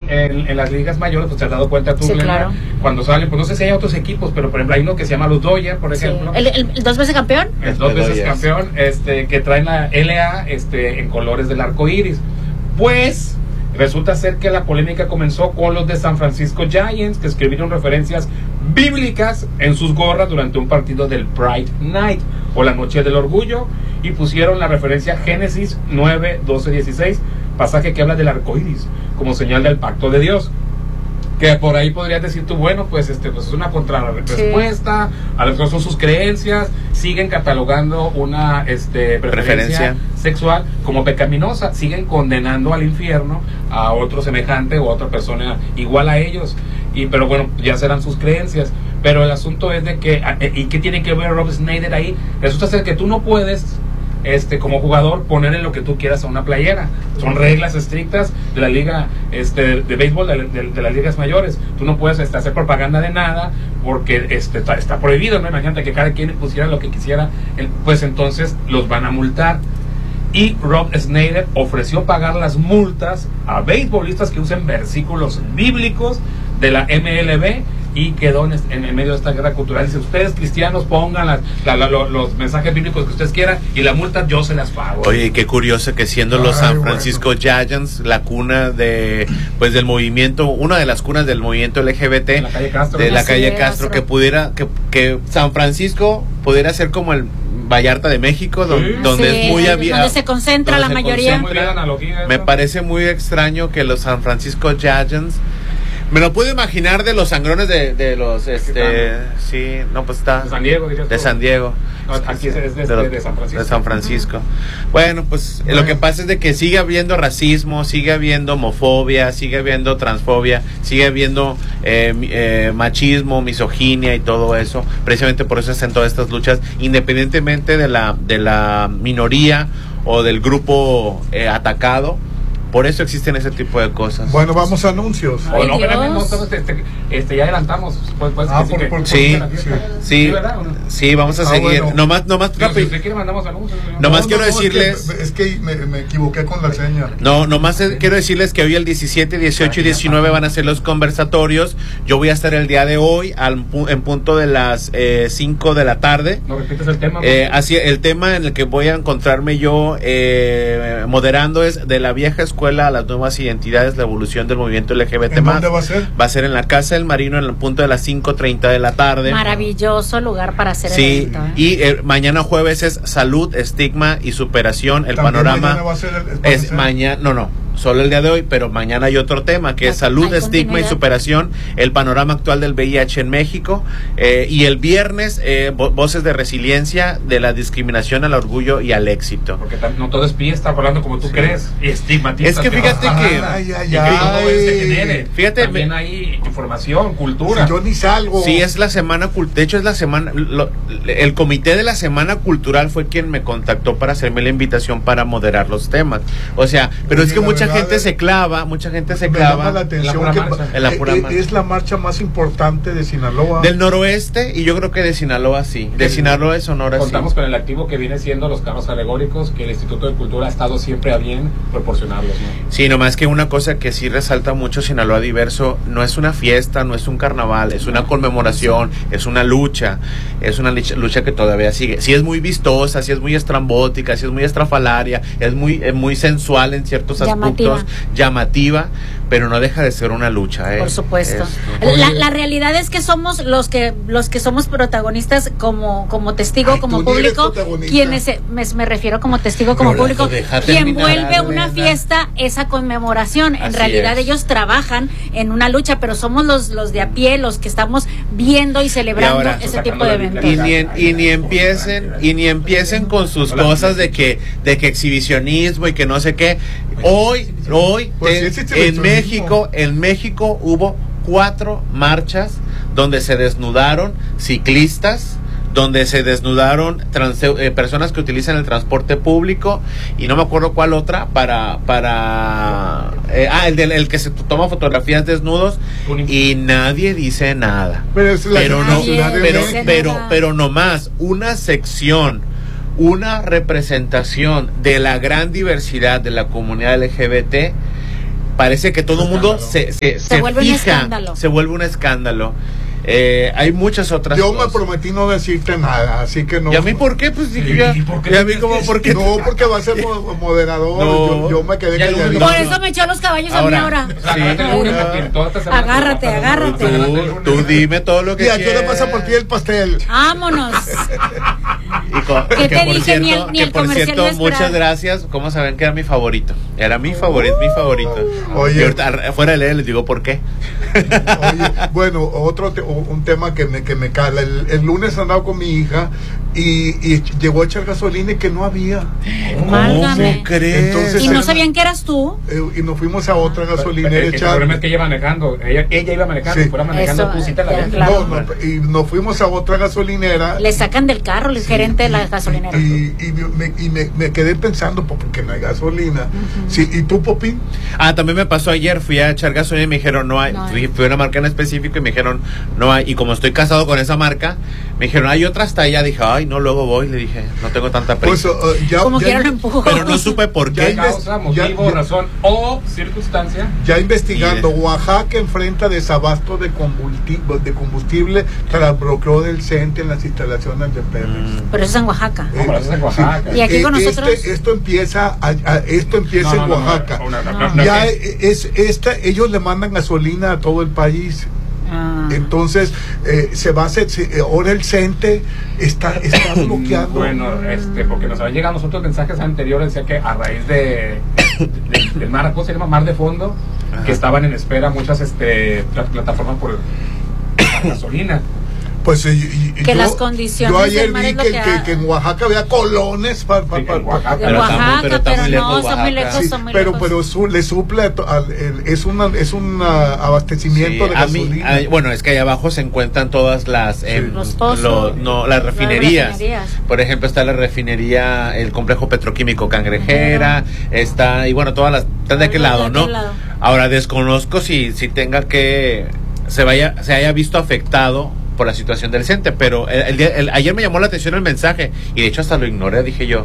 en las ligas mayores, pues te has dado cuenta tú, sí, Glenda, claro. cuando salen, pues no sé si hay otros equipos, pero por ejemplo hay uno que se llama los Dodgers, por ejemplo. Sí. ¿El 2 veces campeón? El 2 veces campeón, que traen la LA en colores del arco iris. Pues resulta ser que la polémica comenzó con los de San Francisco Giants, que escribieron referencias bíblicas en sus gorras durante un partido del Pride Night, o la Noche del Orgullo, y pusieron la referencia Génesis 9, 12, 16, pasaje que habla del arco iris como señal del pacto de Dios. Que por ahí podrías decir tú, bueno, pues pues es una contrarrespuesta, sí. A lo mejor son sus creencias, siguen catalogando una preferencia sexual como pecaminosa, siguen condenando al infierno a otro semejante o a otra persona igual a ellos, pero bueno, ya serán sus creencias. Pero el asunto es de que, ¿y qué tiene que ver Rob Schneider ahí? Resulta ser que tú no puedes como jugador ponerle lo que tú quieras a una playera. Son reglas estrictas de la liga de béisbol de las ligas mayores. Tú no puedes hacer propaganda de nada porque está prohibido, ¿no? Imagínate que cada quien pusiera lo que quisiera, pues entonces los van a multar. Y Rob Schneider ofreció pagar las multas a beisbolistas que usen versículos bíblicos de la MLB, y quedó en medio de esta guerra cultural. Dice, ustedes cristianos pongan los mensajes bíblicos que ustedes quieran y la multa yo se las pago. Oye, qué curioso que siendo los San Francisco Giants la cuna del movimiento, una de las cunas del movimiento LGBT de la calle Castro, de la calle Castro, que San Francisco pudiera ser como el Vallarta de México, donde es muy abierto, donde se concentra la mayoría. Me parece muy extraño que los San Francisco Giants, me lo puedo imaginar de los sangrones de los sí, no, pues está de San Diego, de San Diego. No, aquí es de San Francisco. De San Francisco. Bueno, pues lo que pasa es de que sigue habiendo racismo, sigue habiendo homofobia, sigue habiendo transfobia, sigue habiendo machismo, misoginia y todo eso. Precisamente por eso están todas estas luchas, independientemente de la minoría o del grupo atacado. Por eso existen ese tipo de cosas. Bueno, vamos a anuncios. Ay, ya adelantamos. Sí, vamos a seguir. Bueno. Nomás Si usted quiere, mandamos anuncios. Nomás quiero decirles. Es que me equivoqué con la seña. Nomás quiero decirles que hoy el 17, 18 y 19 van a ser los conversatorios. Yo voy a estar el día de hoy en punto de las 5 de la tarde. ¿No repites el tema? Así, el tema en el que voy a encontrarme yo moderando es de la vieja escuela a las nuevas identidades, la evolución del movimiento LGBT+. ¿En dónde va a ser? Va a ser en la Casa del Marino en el punto de las 5:30 de la tarde. Maravilloso lugar para hacer el evento. Y mañana jueves es salud, estigma y superación. El panorama mañana va a ser es mañana, no, solo el día de hoy, pero mañana hay otro tema que es salud, estigma y superación, el panorama actual del VIH en México, y el viernes voces de resiliencia de la discriminación al orgullo y al éxito. Porque no todo es fiesta, hablando como tú crees, y estigmatiza. Es que fíjate que todo se genere. Fíjate, también hay información, cultura. Si yo ni salgo. Sí, es la semana, de hecho es la semana, el comité de la semana cultural fue quien me contactó para hacerme la invitación para moderar los temas. O sea, pero es que mucha gente se clava. Me llama la atención en la pura marcha. Es la marcha más importante de Sinaloa. Del noroeste, y yo creo que de Sinaloa sí. De Sinaloa de Sonora sí. Contamos con el activo que viene siendo los carros alegóricos, que el Instituto de Cultura ha estado siempre a bien proporcionarlos, ¿no? Sí, nomás que una cosa que sí resalta mucho Sinaloa Diverso, no es una fiesta, no es un carnaval, es una conmemoración, es una lucha que todavía sigue. Sí es muy vistosa, sí es muy estrambótica, sí es muy estrafalaria, es muy sensual en ciertos aspectos, llamativa, pero no deja de ser una lucha, por supuesto. La realidad es que somos los que somos protagonistas como testigo, como público, quienes me refiero como testigo, como público, quien vuelve una fiesta esa conmemoración. En realidad ellos trabajan en una lucha, pero somos los de a pie, los que estamos viendo y celebrando ese tipo de eventos. Y ni empiecen con sus cosas de que exhibicionismo y que no sé qué. Hoy en México hubo 4 marchas donde se desnudaron ciclistas, donde se desnudaron personas que utilizan el transporte público, y no me acuerdo cuál otra el que se toma fotografías desnudos, y nadie dice nada. Pero nomás una sección, una representación de la gran diversidad de la comunidad LGBT parece que todo el mundo se vuelve fija, un escándalo. se vuelve un escándalo. Hay muchas otras Yo cosas. me prometí no decirte nada, así que no. ¿Y a mí por qué? Pues dije ya. ¿Y a mí cómo? ¿Por qué? No, porque va a ser moderador. No. Yo me quedé Ya, calladito. Por eso me echó los caballos a mí ahora. Agárrate. Tú dime todo lo que ¿Y a quieras. qué hora vas a partir el pastel? Vámonos. Que ¿Qué te por dije? cierto, Ni el por comercial cierto, iba a esperar. muchas gracias. ¿Cómo saben que era mi favorito? Era mi favorito. Oye. Y ahorita, fuera de él les digo por qué. Oye, bueno, un tema que me cala. El lunes andaba con mi hija y llegó a echar gasolina y que no había. Válgame. ¿Cómo crees? Entonces, Y no sabían que eras tú. Y nos fuimos a otra gasolinera a El echar. problema es que ella manejando. Ella iba manejando. Sí. Si fuera manejando, Eso, tú sí te la ya, vendes. claro. No, y nos fuimos a otra gasolinera. Le sacan del carro el gerente de la gasolinera. Y me quedé pensando, pues, porque no hay gasolina. Sí, ¿y tú, Popín? También me pasó ayer, fui a echar gasolina y me dijeron no hay. Fui a una marca en específico y me dijeron no hay. Y como estoy casado con esa marca, me dijeron hay otra hasta allá. Dije, ay, no, luego voy. Le dije, no tengo tanta prisa. Pues, Como quiera lo empujo. Pero no supe por qué. Causa, motivo, razón o circunstancia. Ya investigando, Oaxaca enfrenta desabasto de combustible tras bloqueo del CENTE en las instalaciones de Pemex. Pero eso es en Oaxaca. No, pero eso es en Oaxaca. Y aquí con nosotros. Esto empieza en Oaxaca. Ya ellos le mandan gasolina a todo el país. Entonces se va a hacer, ahora el CENTE está bloqueando. Bueno, porque nos habían llegado nosotros mensajes anteriores, decía que a raíz del mar, ¿cómo se llama? Mar de fondo, que estaban en espera muchas plataformas por gasolina. Pues que las condiciones yo ayer del mar vi es lo que en Oaxaca había colones En Oaxaca. En Oaxaca, pero está muy no, lejos está muy Oaxaca. lejos, Sí, está muy pero lejos. le suple es un abastecimiento de gasolina. Bueno, es que ahí abajo se encuentran todas las Los pozos, las refinerías. refinerías. Por ejemplo, está la refinería, el complejo petroquímico Cangrejera, está, y bueno, todas las están de aquel lado, ¿no? Ahora desconozco si tenga que se haya visto afectado por la situación del CENTE, pero ayer me llamó la atención el mensaje y de hecho hasta lo ignoré, dije yo.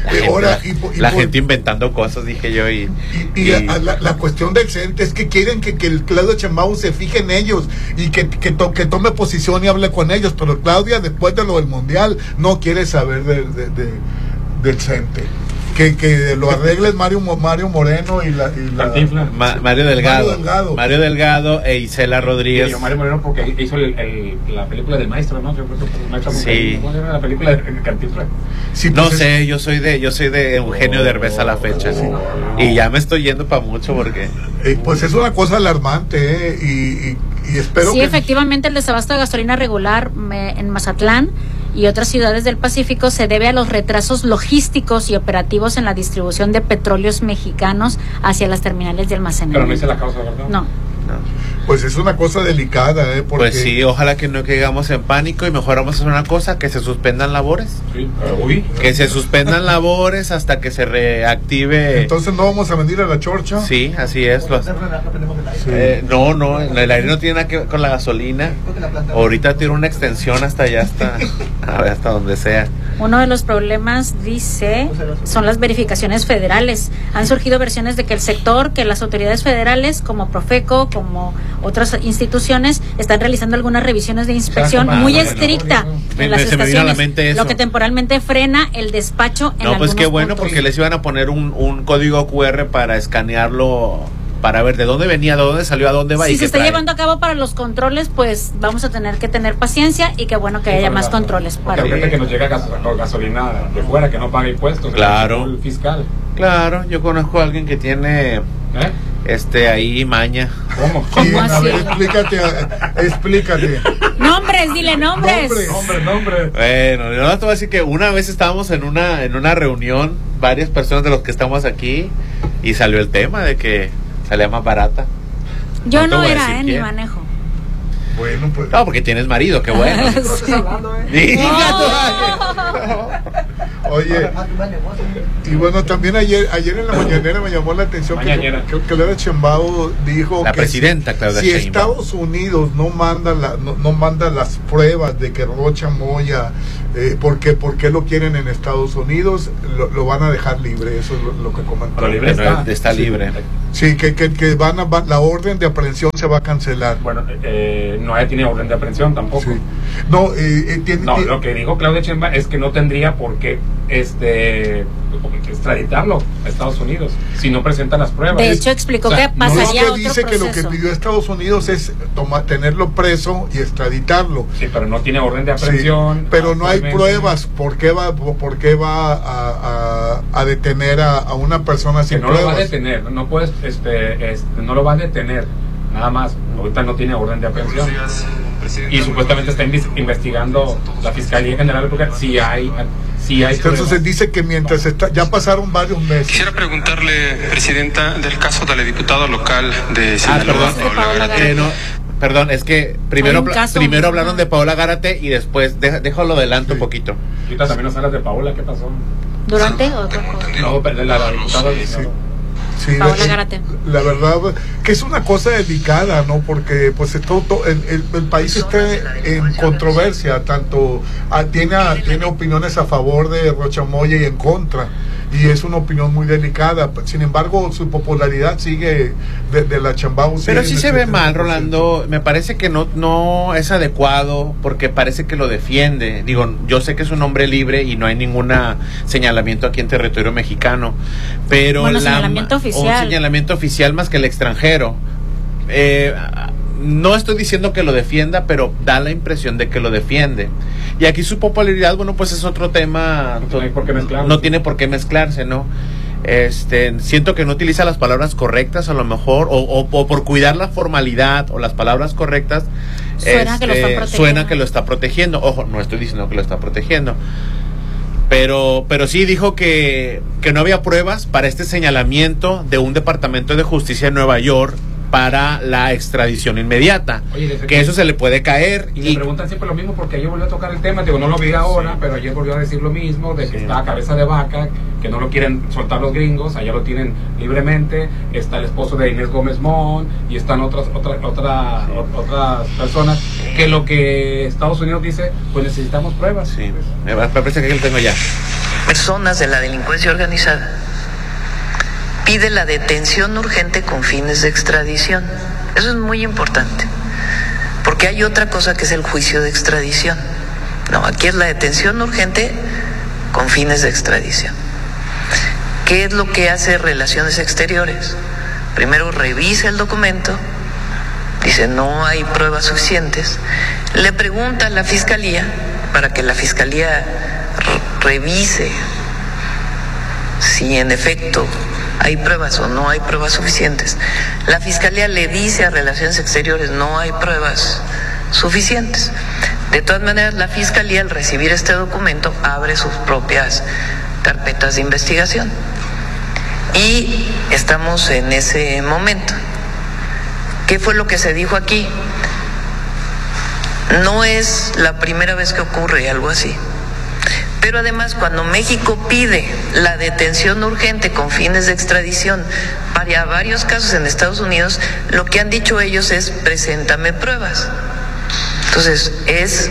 La gente inventando cosas, dije yo. La cuestión del CENTE es que quieren que el Claudio Sheinbaum se fije en ellos y que tome posición y hable con ellos, pero Claudia, después de lo del Mundial, no quiere saber del CENTE. Que lo arregles Mario Moreno y la Mario Delgado e Isela Rodríguez. Mario Moreno porque hizo la película del maestro, ¿no? Yo creo que el maestro. Sí. ¿Cómo se llama la película de Cantinflas? Sí, No pues sé, yo soy de Eugenio Derbez a la fecha. Sí. Y ya me estoy yendo para mucho porque pues es una cosa alarmante, y espero Sí, que efectivamente el desabasto de gasolina regular en Mazatlán y otras ciudades del Pacífico se debe a los retrasos logísticos y operativos en la distribución de petróleos mexicanos hacia las terminales de almacenamiento. Pero no hice la causa, ¿verdad? No. pues es una cosa delicada, porque pues sí, ojalá que no caigamos en pánico y mejor vamos a hacer una cosa, que se suspendan labores. Sí, que se suspendan labores hasta que se reactive. Entonces no vamos a venir a la chorcha. Sí, así es. No, el aire no tiene nada que ver con la gasolina. Ahorita tiene una extensión hasta allá, hasta donde sea. Uno de los problemas, dice, son las verificaciones federales. Han surgido versiones de que el sector, que las autoridades federales, como Profeco, como otras instituciones, están realizando algunas revisiones de inspección muy estricta en las estaciones, lo que temporalmente frena el despacho en algunos pues qué bueno, puntos. porque les iban a poner un código QR para escanearlo, para ver de dónde venía, de dónde salió, a dónde va. Si y se está llevando a cabo para los controles, pues vamos a tener que tener paciencia y qué bueno que haya más controles. Para gente que nos llega gasolina de fuera, que no paga impuestos. Claro. El fiscal. Claro, yo conozco a alguien que tiene ahí maña. ¿Cómo? ¿Cómo así? A ver, explícate. Nombres, dile nombres. Nombres. Bueno, yo te voy a decir que una vez estábamos en una reunión, varias personas de los que estamos aquí, y salió el tema de que salía más barata. Yo no voy a era, decir ni quién. manejo. Bueno, pues. No, porque tienes marido, qué bueno. Sí. Diga tú. Oye, y bueno, también ayer en la mañanera me llamó la atención que Claudia Sheinbaum dijo la presidenta Claudia Sheinbaum, si Estados Unidos no manda las pruebas de que Rocha Moya, ¿por qué lo quieren en Estados Unidos? Lo van a dejar libre, eso es lo que comentó. Pero libre está libre. Sí, que la orden de aprehensión se va a cancelar. Bueno, no tiene orden de aprehensión tampoco. Sí. Lo que dijo Claudia Sheinbaum es que no tendría por qué extraditarlo a Estados Unidos si no presenta las pruebas. De hecho, explicó que pasaría otro dice proceso. Que lo que pidió Estados Unidos es tenerlo preso y extraditarlo. Sí, pero no tiene orden de aprehensión. Sí, pero no hay pruebas. ¿Por qué va a detener a una persona sin pruebas? No lo va a detener, no puedes, no lo va a detener, nada más. Ahorita no tiene orden de aprehensión. Y supuestamente está investigando la Fiscalía General porque si hay entonces dice que mientras ya pasaron varios meses. Quisiera preguntarle, presidenta, del caso de la diputada local de Sinaloa, Paola Gárate. Perdón, es que primero hablaron de Paola Gárate y después déjalo adelanto un poquito. Ahorita también nos hablas de Paola, ¿qué pasó? ¿Durante o no, la diputada Sí, la verdad que es una cosa delicada, ¿no? Porque pues el país está en controversia, tanto tiene opiniones a favor de Rocha Moya y en contra, y es una opinión muy delicada. Sin embargo, su popularidad sigue de la Sheinbaum. Pero sí se ve mal, Rolando. Me parece que no es adecuado, porque parece que lo defiende. Digo, yo sé que es un hombre libre y no hay ningún señalamiento aquí en territorio mexicano, pero señalamiento oficial. Un señalamiento oficial más que el extranjero. No estoy diciendo que lo defienda, pero da la impresión de que lo defiende. Y aquí su popularidad, bueno, pues es otro tema. No tiene por qué mezclarse, ¿no? Siento que no utiliza las palabras correctas, a lo mejor, o por cuidar la formalidad o las palabras correctas. Suena que lo está protegiendo. Ojo, no estoy diciendo que lo está protegiendo. Pero sí dijo que no había pruebas para este señalamiento de un departamento de justicia en Nueva York para la extradición inmediata. Oye, que eso se le puede caer. Y le preguntan siempre lo mismo, porque ayer volvió a tocar el tema, digo, no lo vi ahora, pero ayer volvió a decir lo mismo, de que está a cabeza de vaca, que no lo quieren soltar los gringos, allá lo tienen libremente, está el esposo de Inés Gómez Mont, y están otras personas, que lo que Estados Unidos dice, pues necesitamos pruebas. Sí, me parece que lo tengo ya. Personas de la delincuencia organizada pide la detención urgente con fines de extradición. Eso es muy importante, porque hay otra cosa que es el juicio de extradición. No, aquí es la detención urgente con fines de extradición. ¿Qué es lo que hace Relaciones Exteriores? Primero revisa el documento, dice no hay pruebas suficientes, le pregunta a la Fiscalía para que la Fiscalía revise si en efecto hay pruebas o no hay pruebas suficientes. La Fiscalía le dice a Relaciones Exteriores no hay pruebas suficientes. De todas maneras, la Fiscalía, al recibir este documento, abre sus propias carpetas de investigación. Y estamos en ese momento. ¿Qué fue lo que se dijo aquí? No es la primera vez que ocurre algo así. Pero además, cuando México pide la detención urgente con fines de extradición para varios casos en Estados Unidos, lo que han dicho ellos es preséntame pruebas. Entonces es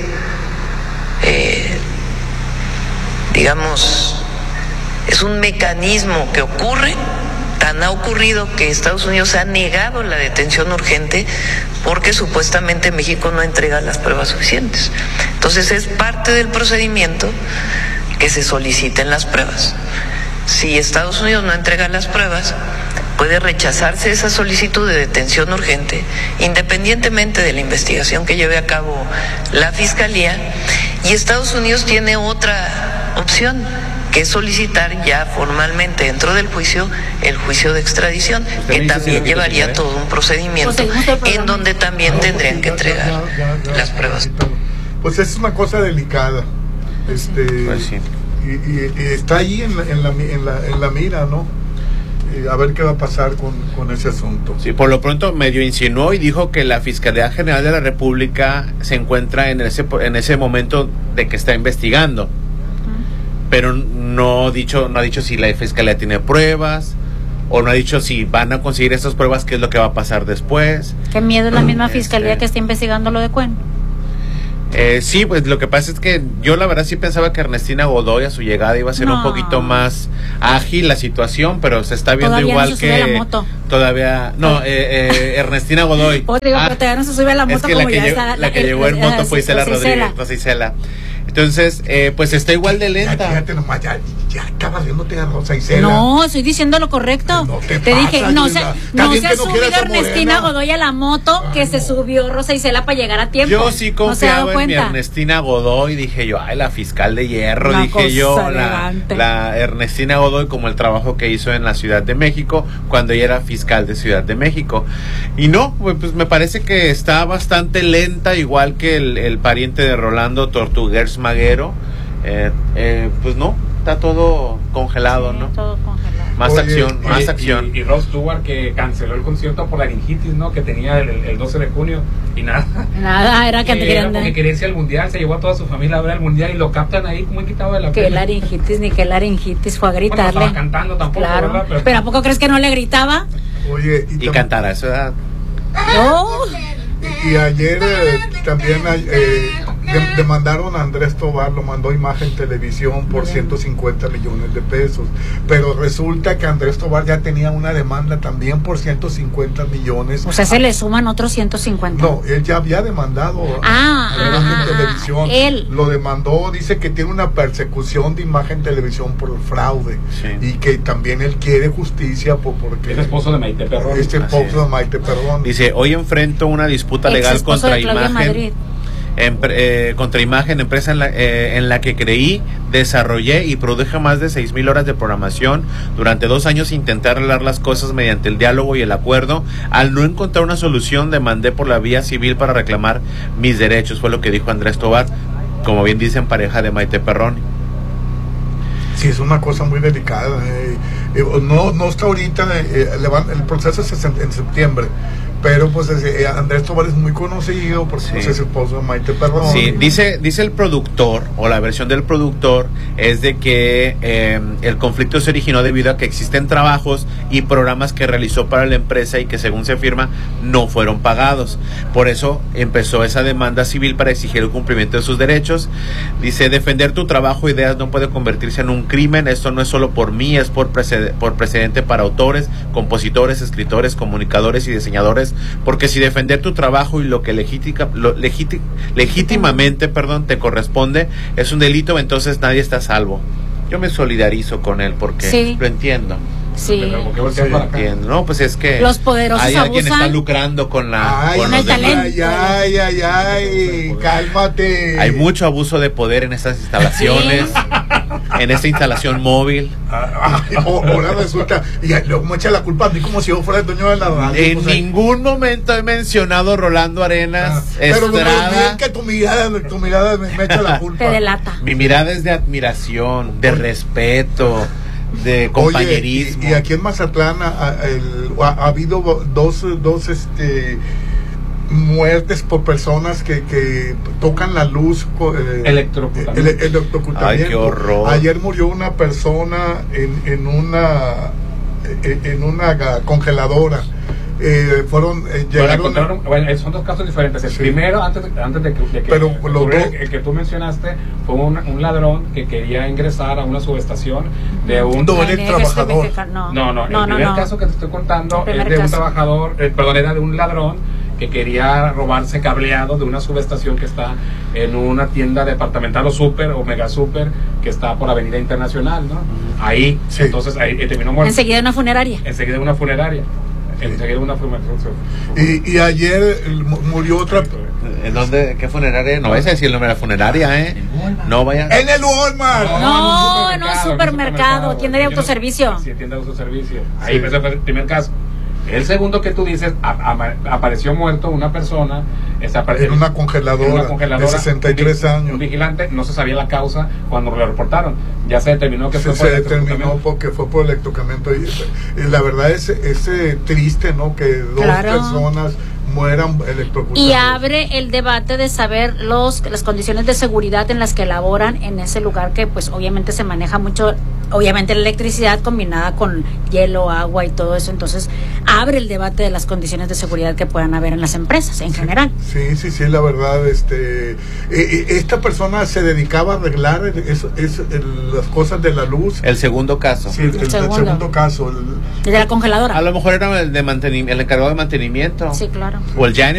es un mecanismo que ocurre. Tan ha ocurrido que Estados Unidos ha negado la detención urgente porque supuestamente México no entrega las pruebas suficientes. Entonces es parte del procedimiento que se soliciten las pruebas. Si Estados Unidos no entrega las pruebas, puede rechazarse esa solicitud de detención urgente, independientemente de la investigación que lleve a cabo la Fiscalía, y Estados Unidos tiene otra opción, que es solicitar ya formalmente dentro del juicio el juicio de extradición, que también llevaría todo un procedimiento en donde también tendrían que entregar las pruebas. Pues es una cosa delicada, pues sí. y está ahí en la mira, ¿no? A ver qué va a pasar con ese asunto. Sí, por lo pronto medio insinuó y dijo que la Fiscalía General de la República se encuentra en ese momento de que está investigando. pero no ha dicho si la fiscalía tiene pruebas, o no ha dicho si van a conseguir esas pruebas, qué es lo que va a pasar después. Qué miedo, es la misma fiscalía que está investigando lo de Cuen. Sí, pues lo que pasa es que yo la verdad sí pensaba que Ernestina Godoy a su llegada iba a ser un poquito más ágil la situación, pero se está viendo todavía igual no se sube a la moto. Todavía no, Ernestina Godoy. Pues digo, pero todavía no se sube a la moto, es que como la que ya está. La que llegó en moto fue Isela Rodríguez, Rosa Isela. Entonces, pues está igual de lenta. Fíjate nomás, ya acabas viéndote a Rosa Isela. No, estoy diciendo lo correcto. No te pasa, dije, no se ha subido Morena. Ernestina Godoy a la moto, que se subió Rosa Isela para llegar a tiempo. Yo sí confiaba en mi Ernestina Godoy, dije yo, ay, la fiscal de hierro, dije yo, la Ernestina Godoy, como el trabajo que hizo en la Ciudad de México, cuando ella era fiscal de Ciudad de México. Y no, pues me parece que está bastante lenta, igual que el pariente de Rolando, Tortuguers Maguero. Pues no, está todo congelado, ¿no? Todo congelado. Más acción. Y Rod Stewart, que canceló el concierto por laringitis, ¿no? Que tenía el 12 de junio y nada. Nada, era que quería irse al mundial, se llevó a toda su familia a ver el mundial y lo captan ahí como quitado de la pena. Que laringitis, fue a gritarle. Bueno, no estaba cantando tampoco, claro. ¿verdad? Pero ¿a poco crees que no le gritaba? Oye, y cantar a su edad. No. Y ayer también demandaron a Andrés Tobar, lo mandó Imagen Televisión por 150 millones de pesos, pero resulta que Andrés Tobar ya tenía una demanda también por 150 millones. O sea, se le suman otros 150. No, él ya había demandado a Imagen Televisión. Él lo demandó, dice que tiene una persecución de Imagen Televisión por el fraude, y que también él quiere justicia porque es esposo de Maite Perroni. Es esposo de Maite Perroni. Dice, hoy enfrento una disputa legal contra Imagen. Contra Imagen, empresa en la que creí, desarrollé y produje más de 6,000 horas de programación. Durante 2 años intenté arreglar las cosas mediante el diálogo y el acuerdo. Al no encontrar una solución, demandé por la vía civil para reclamar mis derechos, fue lo que dijo Andrés Tobar, como bien dicen, pareja de Maite Perroni. Sí, es una cosa muy delicada. No está ahorita, el proceso es en septiembre. Pero pues Andrés Tobar es muy conocido porque pues, es esposo de Maite Perroni. Sí, dice el productor, o la versión del productor, es de que el conflicto se originó debido a que existen trabajos y programas que realizó para la empresa y que, según se afirma, no fueron pagados. Por eso empezó esa demanda civil para exigir el cumplimiento de sus derechos. Dice, defender tu trabajo e ideas no puede convertirse en un crimen. Esto no es solo por mí, es por precedente para autores, compositores, escritores, comunicadores y diseñadores. Porque si defender tu trabajo y lo que legítimamente te corresponde es un delito, entonces nadie está a salvo. Yo me solidarizo con él porque lo entiendo. Sí. Entiendo. No, pues es que los poderosos hay alguien abusan. Está lucrando con el talento. Ay, cálmate. Hay mucho abuso de poder en estas instalaciones. En esta instalación móvil. Ahora resulta, y luego me echa la culpa a mí como si yo fuera el dueño de la radio. En ningún momento he mencionado a Rolando Arenas Estrada. Pero bien que tu mirada me echa la culpa. Te delata. Mi mirada es de admiración, de respeto, de compañerismo. Oye, y aquí en Mazatlán ha habido dos muertes por personas que tocan la luz, electrocutamiento. Ay, qué horror. Ayer murió una persona en una congeladora. Llegaron, son 2 casos diferentes. El primero, antes de que pero el que tú mencionaste, fue un ladrón que quería ingresar a una subestación de un trabajador. El primer caso que te estoy contando es de un trabajador, era de un ladrón que quería robarse cableado de una subestación que está en una tienda departamental o super o mega super que está por Avenida Internacional, ¿no? Ahí, entonces ahí terminó muerto. Enseguida de una funeraria. Y ayer murió otra. ¿En dónde? ¿Qué funeraria? No vayas a decir el nombre de la funeraria, No vaya. En el Walmart. No, supermercado, tienda de autoservicio. Sí, tienda de autoservicio. Ahí empezó el primer caso. El segundo que tú dices, apareció muerto una persona en una congeladora de 63 años. Un vigilante, no se sabía la causa cuando lo reportaron. Ya se determinó que fue por electrocutamiento. Porque fue por electrocutamiento. Y la verdad es triste, ¿no? Que dos personas mueran electrocutados. Y abre el debate de saber las condiciones de seguridad en las que laboran en ese lugar, que pues obviamente se maneja mucho, obviamente la electricidad combinada con hielo, agua y todo eso. Entonces abre el debate de las condiciones de seguridad que puedan haber en las empresas en general. Sí, la verdad, esta persona se dedicaba a arreglar las cosas de la luz. El segundo caso. Sí, el segundo caso. El de la congeladora. A lo mejor era el encargado de mantenimiento. Sí, claro. O el janitor.